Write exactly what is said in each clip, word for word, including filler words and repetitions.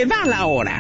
se va la hora.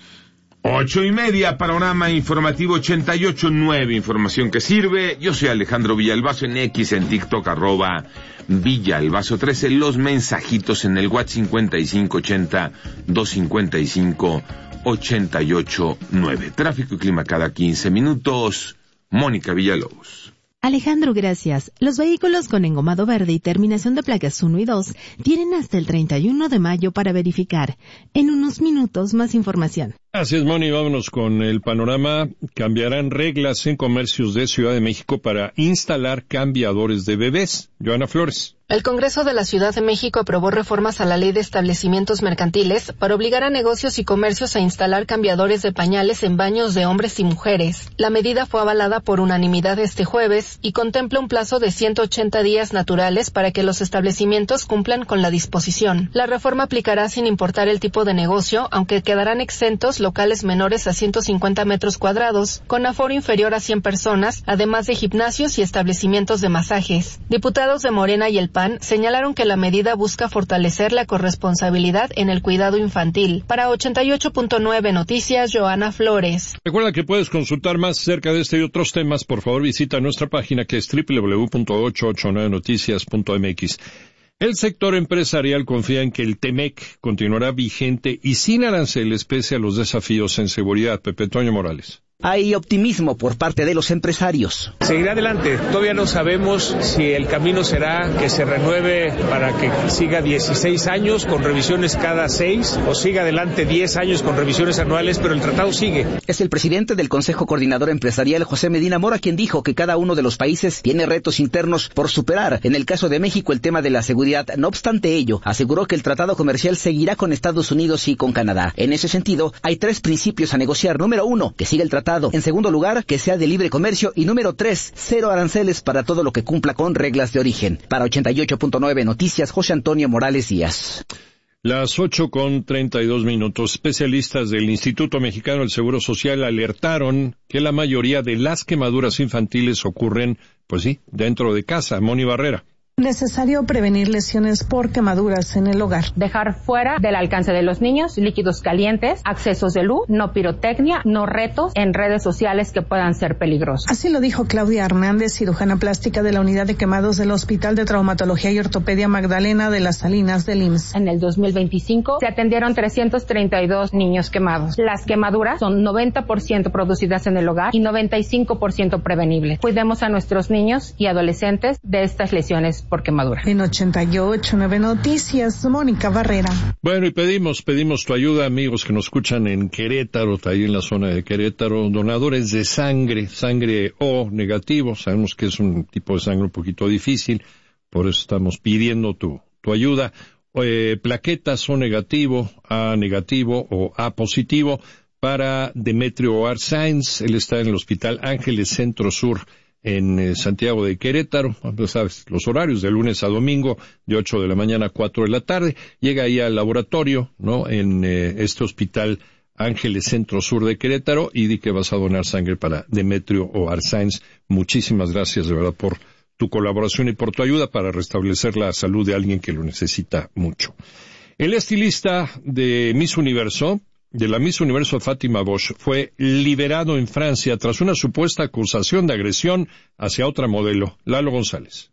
Ocho y media, panorama informativo ochenta y ocho nueve, información que sirve. Yo soy Alejandro Villalbazo en X, en TikTok, arroba Villalbazo trece, los mensajitos en el WhatsApp cincuenta y cinco ochenta, doscientos cincuenta y cinco, ochenta y ocho nueve. Tráfico y clima cada quince minutos. Mónica Villalobos. Alejandro, gracias. Los vehículos con engomado verde y terminación de placas uno y dos tienen hasta el treinta y uno de mayo para verificar. En unos minutos, más información. Gracias, Moni. Vámonos con el panorama. Cambiarán reglas en comercios de Ciudad de México para instalar cambiadores de bebés. Joana Flores. El Congreso de la Ciudad de México aprobó reformas a la Ley de Establecimientos Mercantiles para obligar a negocios y comercios a instalar cambiadores de pañales en baños de hombres y mujeres. La medida fue avalada por unanimidad este jueves y contempla un plazo de ciento ochenta días naturales para que los establecimientos cumplan con la disposición. La reforma aplicará sin importar el tipo de negocio, aunque quedarán exentos locales menores a ciento cincuenta metros cuadrados, con aforo inferior a cien personas, además de gimnasios y establecimientos de masajes. Diputados de Morena y el P A N señalaron que la medida busca fortalecer la corresponsabilidad en el cuidado infantil. Para ochenta y ocho punto nueve Noticias, Joana Flores. Recuerda que puedes consultar más acerca de este y otros temas. Por favor, visita nuestra página que es doble u doble u doble u punto ochocientos ochenta y nueve noticias punto m x. El sector empresarial confía en que el TEMEC continuará vigente y sin aranceles pese a los desafíos en seguridad. Pepe Toño Morales. Hay optimismo por parte de los empresarios. Seguirá adelante. Todavía no sabemos si el camino será que se renueve para que siga dieciséis años con revisiones cada seis o siga adelante diez años con revisiones anuales, pero el tratado sigue. Es el presidente del Consejo Coordinador Empresarial, José Medina Mora, quien dijo que cada uno de los países tiene retos internos por superar. En el caso de México, el tema de la seguridad. No obstante ello, aseguró que el tratado comercial seguirá con Estados Unidos y con Canadá. En ese sentido, hay tres principios a negociar. Número uno, que siga el tratado. En segundo lugar, que sea de libre comercio. Y número tres, cero aranceles para todo lo que cumpla con reglas de origen. Para ochenta y ocho punto nueve Noticias, José Antonio Morales Díaz. Las ocho con treinta y dos minutos. Especialistas del Instituto Mexicano del Seguro Social alertaron que la mayoría de las quemaduras infantiles ocurren, pues sí, dentro de casa. Moni Barrera. Necesario prevenir lesiones por quemaduras en el hogar. Dejar fuera del alcance de los niños líquidos calientes, accesos de luz, no pirotecnia, no retos en redes sociales que puedan ser peligrosos. Así lo dijo Claudia Hernández, cirujana plástica de la Unidad de Quemados del Hospital de Traumatología y Ortopedia Magdalena de las Salinas del I M S S. En el dos mil veinticinco se atendieron trescientos treinta y dos niños quemados. Las quemaduras son noventa por ciento producidas en el hogar y noventa y cinco por ciento prevenibles. Cuidemos a nuestros niños y adolescentes de estas lesiones por quemadura. En ochenta y ocho nueve Noticias, Mónica Barrera. Bueno, y pedimos, pedimos tu ayuda, amigos que nos escuchan en Querétaro, ahí en la zona de Querétaro, donadores de sangre, sangre O negativo, sabemos que es un tipo de sangre un poquito difícil, por eso estamos pidiendo tu, tu ayuda. Eh, plaquetas O negativo, A negativo o A positivo para Demetrio Arzáinz, él está en el Hospital Ángeles Centro Sur, en eh, Santiago de Querétaro, pues sabes, los horarios de lunes a domingo, de ocho de la mañana a cuatro de la tarde, llega ahí al laboratorio, ¿no?, en eh, este Hospital Ángeles Centro Sur de Querétaro, y di que vas a donar sangre para Demetrio o Arzáinz. Muchísimas gracias de verdad por tu colaboración y por tu ayuda para restablecer la salud de alguien que lo necesita mucho. El estilista de Miss Universo, de la Miss Universo Fátima Bosch, fue liberado en Francia tras una supuesta acusación de agresión hacia otra modelo, Lalo González.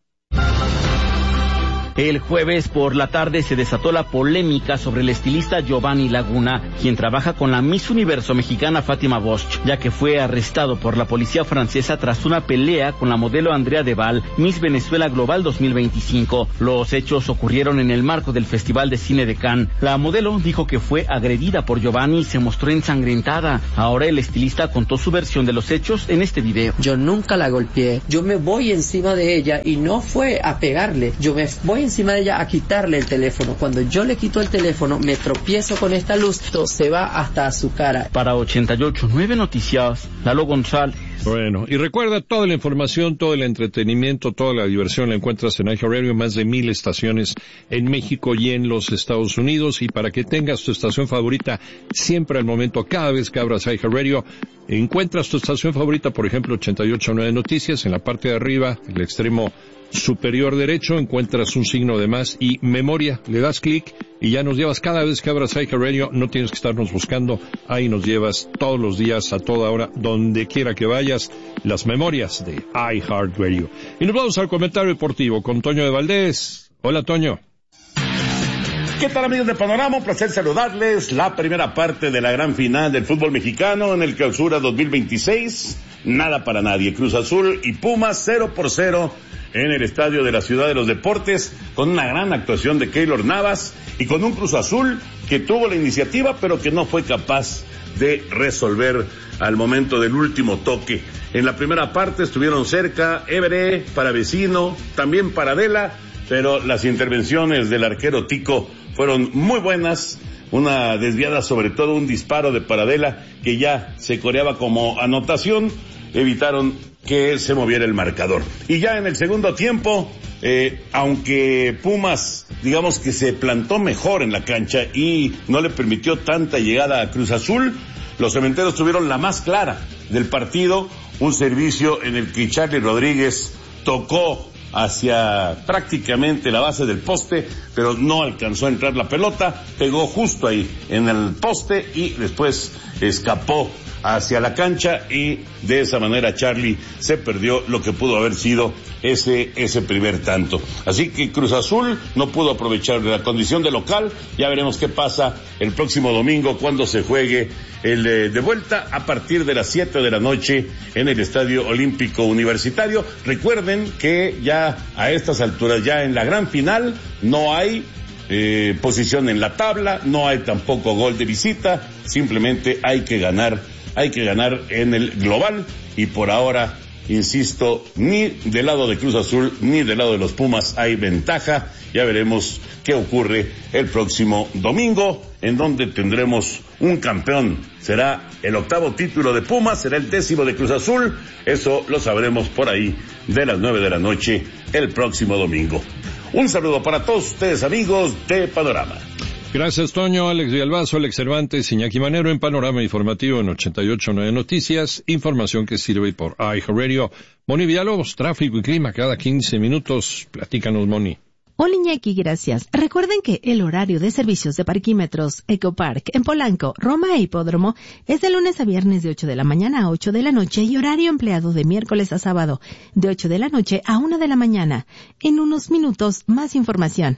El jueves por la tarde se desató la polémica sobre el estilista Giovanni Laguna, quien trabaja con la Miss Universo mexicana Fátima Bosch, ya que fue arrestado por la policía francesa tras una pelea con la modelo Andrea Deval, Miss Venezuela Global dos mil veinticinco. Los hechos ocurrieron en el marco del Festival de Cine de Cannes. La modelo dijo que fue agredida por Giovanni y se mostró ensangrentada. Ahora el estilista contó su versión de los hechos en este video. Yo nunca la golpeé, yo me voy encima de ella y no fue a pegarle, yo me voy encima de ella a quitarle el teléfono. Cuando yo le quito el teléfono, me tropiezo con esta luz, todo se va hasta su cara. Para ochenta y ocho nueve Noticias, Lalo González. Bueno, y recuerda, toda la información, todo el entretenimiento, toda la diversión la encuentras en iHeartRadio, más de mil estaciones en México y en los Estados Unidos, y para que tengas tu estación favorita siempre al momento, cada vez que abras iHeartRadio, encuentras tu estación favorita, por ejemplo, ochenta y ocho nueve Noticias, en la parte de arriba, el extremo superior derecho, encuentras un signo de más y memoria, le das clic y ya nos llevas cada vez que abras iHeartRadio, no tienes que estarnos buscando, ahí nos llevas todos los días, a toda hora, donde quiera que vayas, las memorias de iHeartRadio. Y nos vamos al comentario deportivo con Toño de Valdés. Hola, Toño. ¿Qué tal, amigos de Panorama? Un placer saludarles. La primera parte de la gran final del fútbol mexicano en el Clausura dos mil veintiséis. Nada para nadie. Cruz Azul y Pumas cero por cero en el Estadio de la Ciudad de los Deportes, con una gran actuación de Keylor Navas y con un Cruz Azul que tuvo la iniciativa pero que no fue capaz de resolver al momento del último toque. En la primera parte estuvieron cerca Évere, Paravecino, también Paradela, pero las intervenciones del arquero Tico fueron muy buenas. Una desviada, sobre todo un disparo de Paradela que ya se coreaba como anotación, evitaron que se moviera el marcador. Y ya en el segundo tiempo, eh, aunque Pumas, digamos que se plantó mejor en la cancha y no le permitió tanta llegada a Cruz Azul, los cementeros tuvieron la más clara del partido, un servicio en el que Charly Rodríguez tocó hacia prácticamente la base del poste, pero no alcanzó a entrar la pelota, pegó justo ahí en el poste y después escapó hacia la cancha y de esa manera Charly se perdió lo que pudo haber sido ese ese primer tanto. Así que Cruz Azul no pudo aprovechar de la condición de local. Ya veremos qué pasa el próximo domingo cuando se juegue el de, de vuelta a partir de las siete de la noche en el Estadio Olímpico Universitario. Recuerden que ya a estas alturas, ya en la gran final, no hay eh, posición en la tabla, no hay tampoco gol de visita, simplemente hay que ganar Hay que ganar en el global y por ahora, insisto, ni del lado de Cruz Azul ni del lado de los Pumas hay ventaja. Ya veremos qué ocurre el próximo domingo, en donde tendremos un campeón. Será el octavo título de Pumas, será el décimo de Cruz Azul. Eso lo sabremos por ahí de las nueve de la noche el próximo domingo. Un saludo para todos ustedes, amigos de Panorama. Gracias, Toño. Alex Villalbazo, Alex Cervantes, Iñaki Manero en Panorama Informativo en ochenta y ocho punto nueve Noticias. Información que sirve por iHeartRadio. Moni Villalobos, tráfico y clima cada quince minutos. Platícanos, Moni. Hola, Iñaki, gracias. Recuerden que el horario de servicios de parquímetros Ecopark en Polanco, Roma e Hipódromo es de lunes a viernes de ocho de la mañana a ocho de la noche y horario empleado de miércoles a sábado de ocho de la noche a una de la mañana. En unos minutos, más información.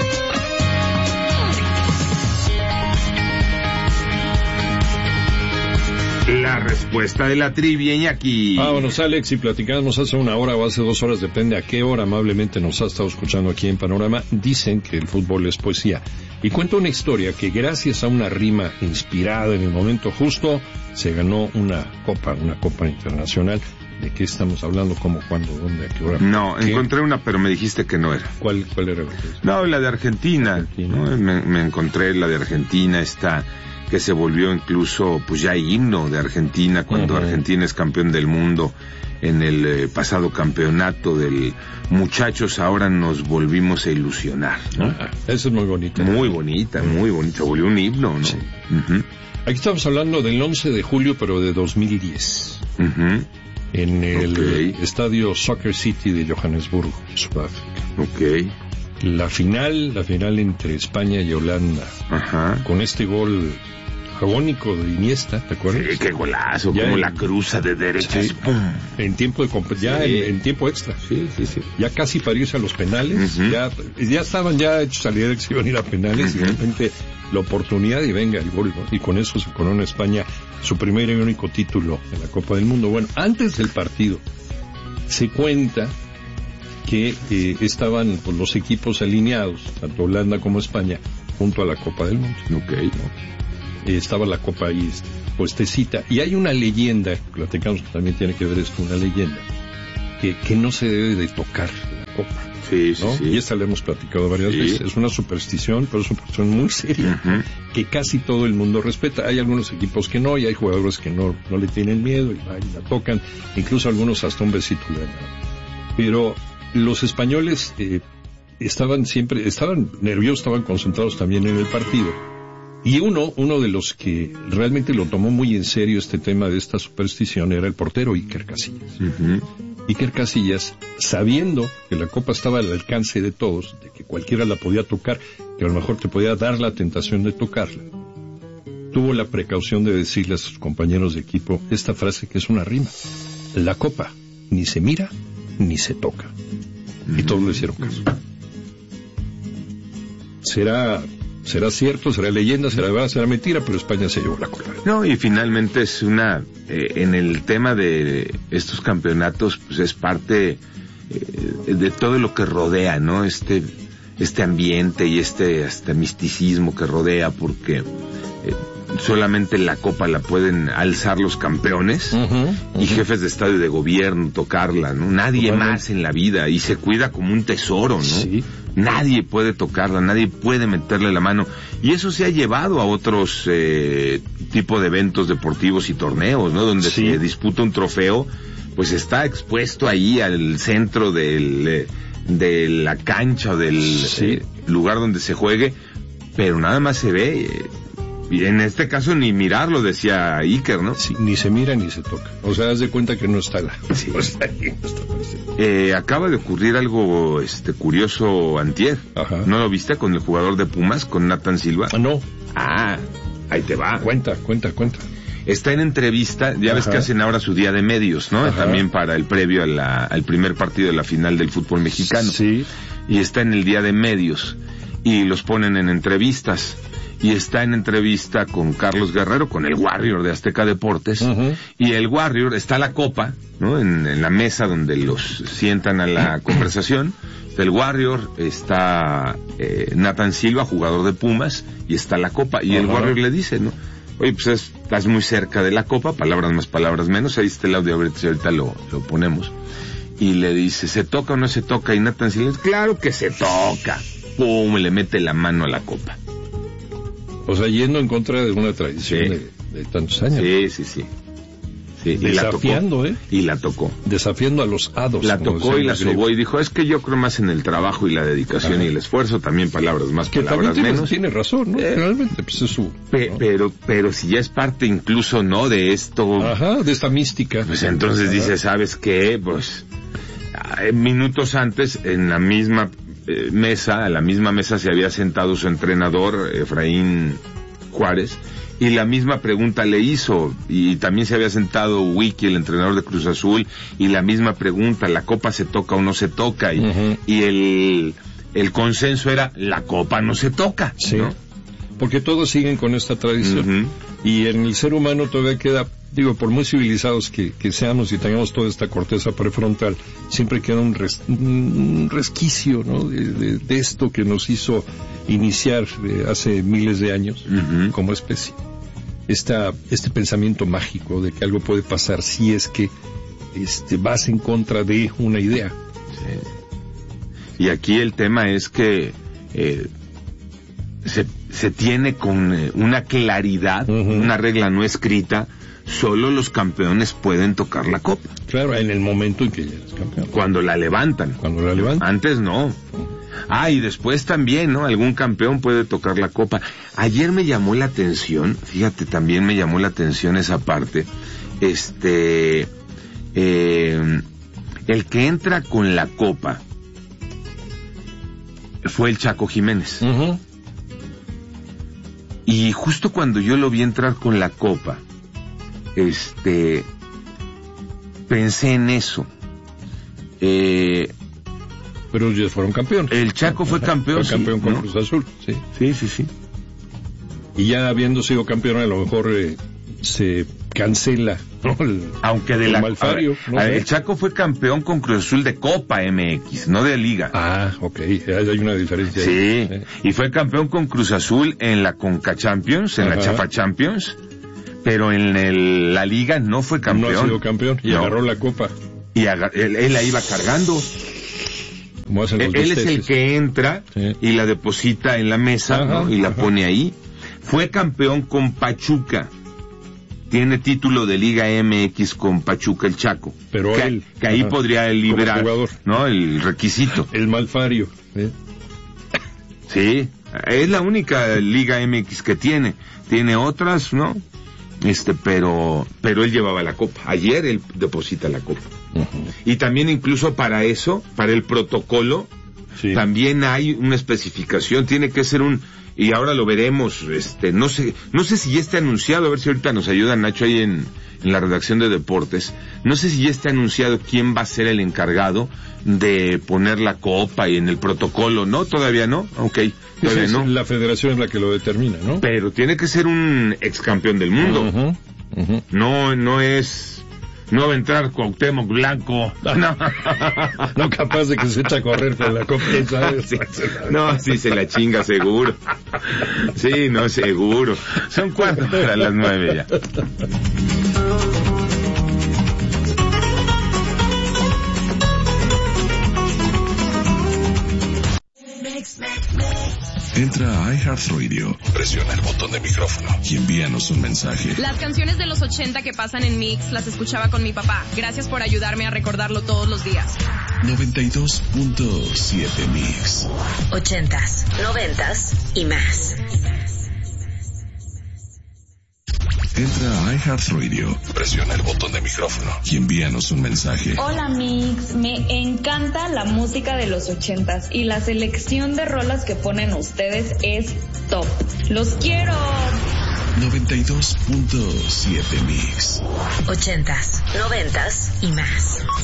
La respuesta de la trivia, Iñaki. Vámonos, Alex, y platicamos hace una hora o hace dos horas, depende a qué hora amablemente nos ha estado escuchando aquí en Panorama. Dicen que el fútbol es poesía. Y cuenta una historia que gracias a una rima inspirada en el momento justo, se ganó una copa, una copa internacional. ¿De qué estamos hablando? ¿Cómo? ¿Cuándo? ¿Dónde? ¿A qué hora? No, ¿Qué? Encontré una, pero me dijiste que no era. ¿Cuál, cuál era? No, la de Argentina. Argentina. ¿No? Me, me encontré la de Argentina, está... que se volvió incluso, pues ya himno de Argentina, cuando uh-huh. Argentina es campeón del mundo en el eh, pasado campeonato del Muchachos, ahora nos volvimos a ilusionar, ¿no? Ah, esa es muy bonita. Muy bonita, muy bonita, volvió un himno, ¿no? Sí. Uh-huh. Aquí estamos hablando del once de julio, pero de dos mil diez. Uh-huh. En el okay. estadio Soccer City de Johannesburgo, Sudáfrica. Ok. La final, la final entre España y Holanda. Ajá. Con este gol agónico de Iniesta, ¿te acuerdas? Sí, qué golazo, ya como en, la cruza de derecha. Sí, en tiempo de comp- ya sí. en, en tiempo extra. Sí, sí, sí. Ya casi para irse a los penales, uh-huh. ya ya estaban ya hechos a salir que se iban a ir a penales uh-huh. y de repente la oportunidad y venga el gol, ¿no? Y con eso se corona España su primer y único título en la Copa del Mundo. Bueno, antes del partido se cuenta que eh, estaban pues, los equipos alineados, tanto Holanda como España, junto a la Copa del Mundo. Okay. ¿No? Eh, estaba la Copa ahí puestecita. Y hay una leyenda, platicamos que también tiene que ver esto, una leyenda, que, que no se debe de tocar la Copa. Sí, sí, ¿no? sí. Y esta la hemos platicado varias sí. veces. Es una superstición, pero es una superstición muy seria, uh-huh. que casi todo el mundo respeta. Hay algunos equipos que no, y hay jugadores que no, no le tienen miedo y, y la tocan. Incluso algunos hasta un besito le dan. Pero los españoles eh, estaban siempre, estaban nerviosos, estaban concentrados también en el partido. Y uno, uno de los que realmente lo tomó muy en serio este tema de esta superstición era el portero Iker Casillas. Uh-huh. Iker Casillas, sabiendo que la copa estaba al alcance de todos, de que cualquiera la podía tocar, que a lo mejor te podía dar la tentación de tocarla, tuvo la precaución de decirle a sus compañeros de equipo esta frase que es una rima: la copa ni se mira ni se toca. Y todos le hicieron caso. Será, será cierto, será leyenda, será verdad, será mentira, pero España se llevó la copa. No, y finalmente es una, eh, en el tema de estos campeonatos, pues es parte eh, de todo lo que rodea, ¿no? Este, este ambiente y este hasta misticismo que rodea, porque eh, solamente la copa la pueden alzar los campeones, uh-huh, uh-huh. y jefes de estado y de gobierno tocarla, ¿no? Nadie Totalmente. Más en la vida, y se cuida como un tesoro, ¿no? Sí. Nadie puede tocarla, nadie puede meterle la mano, y eso se ha llevado a otros eh, tipo de eventos deportivos y torneos, ¿no? Donde sí. se disputa un trofeo, pues está expuesto ahí al centro del, de la cancha o del sí. eh, lugar donde se juegue, pero nada más se ve... Eh, y en este caso ni mirarlo, decía Iker, ¿no? Sí, ni se mira ni se toca. O sea, haz de cuenta que no está la... Sí. O sea, no está eh, acaba de ocurrir algo este curioso antier. Ajá. ¿No lo viste con el jugador de Pumas, con Nathan Silva? Ah, no. Ah, ahí te va. Cuenta, cuenta, cuenta. Está en entrevista, ya Ajá. ves que hacen ahora su día de medios, ¿no? Ajá. También para el previo a la, al primer partido de la final del fútbol mexicano. Sí. Y está en el día de medios. Y los ponen en entrevistas. Y está en entrevista con Carlos Guerrero, con el Warrior de Azteca Deportes, uh-huh. y el Warrior, está la copa, ¿no? En, en la mesa donde los sientan a la conversación. El Warrior, está eh, Nathan Silva, jugador de Pumas, y está la copa. Y uh-huh. el Warrior le dice, ¿no? Oye, pues es, estás muy cerca de la copa, palabras más, palabras menos. Ahí está el audio, ahorita, ahorita lo, lo ponemos. Y le dice, ¿se toca o no se toca? Y Nathan Silva dice, claro que se toca. Pum, le mete la mano a la copa. O sea, yendo en contra de una tradición sí. de, de tantos años. Sí, sí, sí. sí. Desafiando, y la tocó, ¿eh? Y la tocó. Desafiando a los hados. La tocó y la sobó y dijo, es que yo creo más en el trabajo y la dedicación Ajá. y el esfuerzo, también palabras más, que palabras tiene, menos. Tiene razón, ¿no? Eh, Realmente, pues es su... Pe, ¿no? Pero, pero si ya es parte incluso, ¿no? De esto... Ajá, de esta mística. Pues entonces Ajá. dice, ¿sabes qué? Pues, minutos antes, en la misma... Eh, mesa, a la misma mesa se había sentado su entrenador, Efraín Juárez, y la misma pregunta le hizo, y también se había sentado Wiki, el entrenador de Cruz Azul, y la misma pregunta, ¿la copa se toca o no se toca? Y, uh-huh. y el, el consenso era, la copa no se toca, sí. ¿no? Porque todos siguen con esta tradición, uh-huh. y en el ser humano todavía queda, digo, por muy civilizados que, que seamos y tengamos toda esta corteza prefrontal, siempre queda un, res, un resquicio, ¿no? De, de, de esto que nos hizo iniciar eh, hace miles de años uh-huh. como especie. Esta, este pensamiento mágico de que algo puede pasar si es que este, vas en contra de una idea. Sí. Y aquí el tema es que eh, se, se tiene con eh, una claridad, uh-huh. una regla no escrita. Solo los campeones pueden tocar la copa. Claro, en el momento en que ya eres campeón. Cuando la levantan. Cuando la levantan. Antes no. Ah, y después también, ¿no? Algún campeón puede tocar la copa. Ayer me llamó la atención, fíjate, también me llamó la atención esa parte. Este, eh, el que entra con la copa fue el Chaco Jiménez. Uh-huh. Y justo cuando yo lo vi entrar con la copa, este, pensé en eso. Eh, pero ellos fueron campeones. El Chaco fue campeón. Fue campeón sí, con ¿no? Cruz Azul, sí. Sí, sí, sí. Y ya habiendo sido campeón, a lo mejor eh, se cancela, ¿no? El, Aunque de el la Malfario. A ver, ¿no? a ver, el Chaco fue campeón con Cruz Azul de Copa M X, no de Liga. Ah, ok, hay una diferencia. Sí, ahí. Eh. Y fue campeón con Cruz Azul en la Conca Champions, en Ajá. la Chafa Champions. Pero en el, la liga no fue campeón. No ha sido campeón y no. agarró la copa. Y agar, él, él la iba cargando. Como hacen los él es el que entra sí. y la deposita en la mesa, ajá, ¿no? y la ajá. pone ahí. Fue campeón con Pachuca. Tiene título de Liga M X con Pachuca el Chaco. Pero que, él, que ahí ajá. podría liberar, ¿no? El requisito. El Malfario. ¿eh? Sí, es la única Liga M X que tiene. Tiene otras, ¿no? Este, pero, pero él llevaba la copa. Ayer él deposita la copa. Uh-huh. Y también incluso para eso, para el protocolo, sí. También hay una especificación, tiene que ser un, y ahora lo veremos, este, no sé, no sé si ya está anunciado, a ver si ahorita nos ayuda Nacho ahí en, en la redacción de deportes, no sé si ya está anunciado quién va a ser el encargado de poner la copa y en el protocolo, ¿no? Todavía no, okay. Todavía es, no. La federación es la que lo determina, ¿no? Pero tiene que ser un ex campeón del mundo. Uh-huh. Uh-huh. No, no es, no va a entrar Cuauhtémoc Blanco. No, no capaz de que se echa a correr con la copa, ¿sabes? Sí, no, sí se la chinga seguro. Sí, no, seguro. Son cuatro para las nueve ya. Entra a iHeartRadio, presiona el botón de micrófono y envíanos un mensaje. Las canciones de los ochenta que pasan en Mix las escuchaba con mi papá. Gracias por ayudarme a recordarlo todos los días. noventa y dos punto siete Mix. Ochentas, noventas y más. Entra a iHeartRadio, presiona el botón de micrófono y envíanos un mensaje. Hola Mix, me encanta la música de los ochentas y la selección de rolas que ponen ustedes es top. ¡Los quiero! noventa y dos punto siete Mix. Ochentas, noventas y más.